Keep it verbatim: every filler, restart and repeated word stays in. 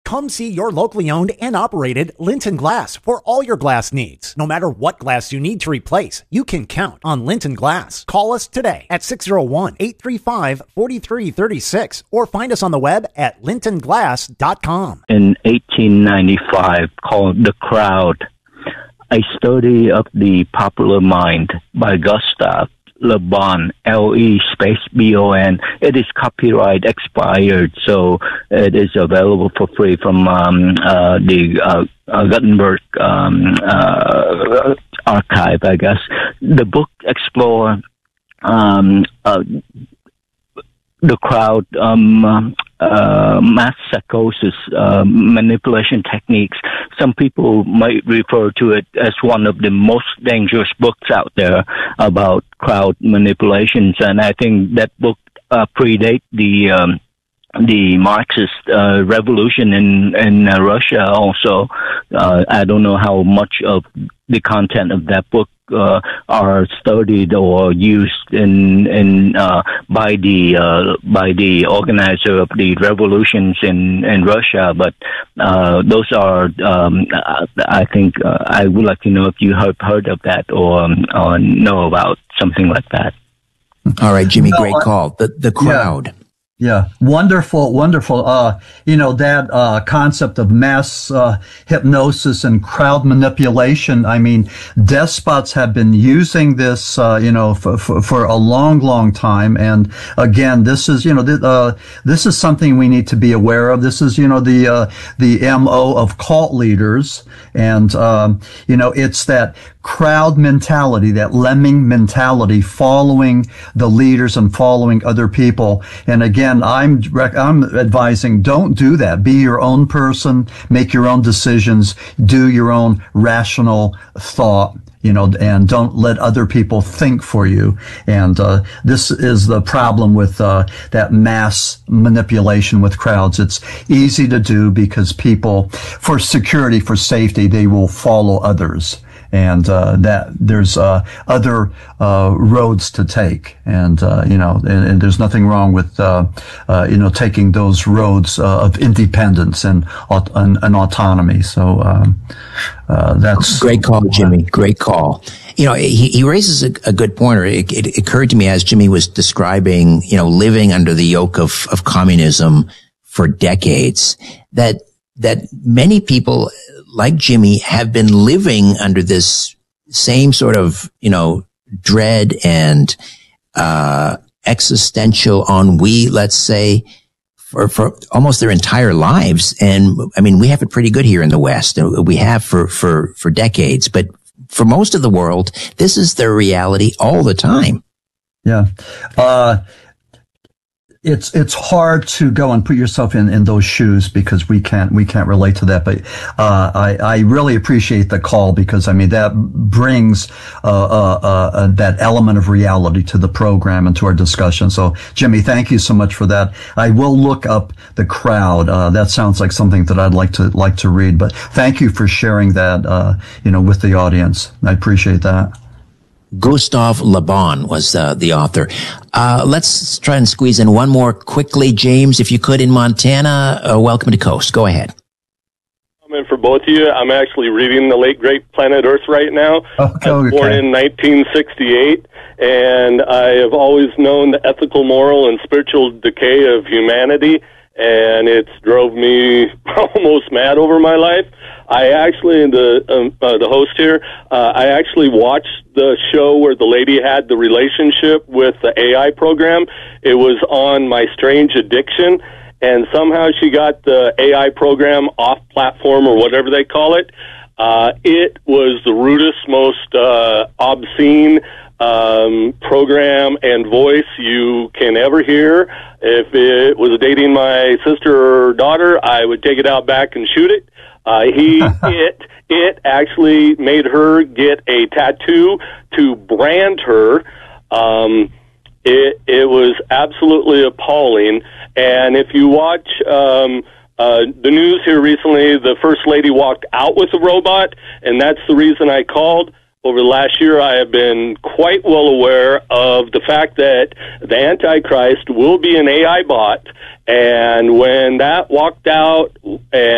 Come see your locally owned and operated Linton Glass for all your glass needs. No matter what glass you need to replace, you can count on Linton Glass. Call us today at six oh one, eight three five, four three three six or find us on the web at linton glass dot com. In eighteen ninety-five, called The Crowd, a study of the popular mind by Gustav Le Bon, L E space B O N. It is copyright expired, so it is available for free from um, uh, the uh, uh, Gutenberg um, uh, archive, I guess. The book explores um, uh, the crowd, um, uh, mass psychosis, uh, manipulation techniques. Some people might refer to it as one of the most dangerous books out there about crowd manipulations, and I think that book uh, predates the um, the Marxist uh, revolution in in uh, Russia. Also, uh, I don't know how much of the content of that book uh, are studied or used in in uh, by the uh, by the organizer of the revolutions in in Russia. But uh, those are, um, I think, uh, I would like to know if you have heard of that or, um, or know about something like that. All right, Jimmy, No, great I, call. The the crowd. Yeah. Yeah, wonderful, wonderful. Uh, you know, that uh, concept of mass uh, hypnosis and crowd manipulation. I mean, despots have been using this, uh, you know, for, for, for a long, long time. And again, this is, you know, th- uh, this is something we need to be aware of. This is, you know, the uh, the M O of cult leaders, and um, you know, it's that crowd mentality, that lemming mentality, following the leaders and following other people. And again, I'm I'm advising, don't do that. Be your own person, make your own decisions, do your own rational thought, you know, and don't let other people think for you. And uh, this is the problem with uh, that mass manipulation with crowds. It's easy to do because people, for security, for safety, they will follow others. And uh, that there's uh, other uh, roads to take, and uh, you know, and, and there's nothing wrong with uh, uh, you know, taking those roads uh, of independence and, and, and autonomy. So um, uh, that's great call, Jimmy. Great call. You know, he, he raises a, a good point. It, it occurred to me as Jimmy was describing, you know, living under the yoke of of communism for decades, that that many people like Jimmy have been living under this same sort of, you know, dread and, uh, existential ennui, let's say, for, for almost their entire lives. And I mean, we have it pretty good here in the West. We have for, for, for decades, but for most of the world, this is their reality all the time. Yeah. Uh, It's it's hard to go and put yourself in, in those shoes because we can't we can't relate to that. But uh, I I really appreciate the call because I mean that brings uh, uh, uh, that element of reality to the program and to our discussion. So Jimmy, thank you so much for that. I will look up The Crowd. Uh, that sounds like something that I'd like to like to read. But thank you for sharing that uh, you know with the audience. I appreciate that. Gustav Le Bon was uh, the author. Uh, let's try and squeeze in one more quickly. James, if you could, in Montana. Uh, welcome to Coast. Go ahead. comment for both of you. I'm actually reading the late great Planet Earth right now. Okay, I was born okay. in nineteen sixty-eight, and I have always known the ethical, moral, and spiritual decay of humanity, and it's drove me almost mad over my life. I actually, the um, uh, the host here, uh, I actually watched the show where the lady had the relationship with the A I program. It was on My Strange Addiction, and somehow she got the A I program off platform or whatever they call it. Uh, it was the rudest, most uh, obscene um, program and voice you can ever hear. If it was dating my sister or daughter, I would take it out back and shoot it. Uh, he, it, it actually made her get a tattoo to brand her. Um, it, it was absolutely appalling. And if you watch, um, uh, the news here recently, the First Lady walked out with a robot, and that's the reason I called. Over the last year, I have been quite well aware of the fact that the Antichrist will be an A I bot. And when that walked out and